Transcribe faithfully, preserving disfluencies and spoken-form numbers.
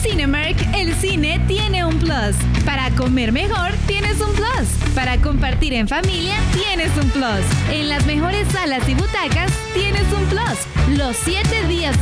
Cinemark, el cine tiene un plus. Para comer mejor, tienes un plus. Para compartir en familia, tienes un plus. En las mejores salas y butacas, tienes un plus. Los siete días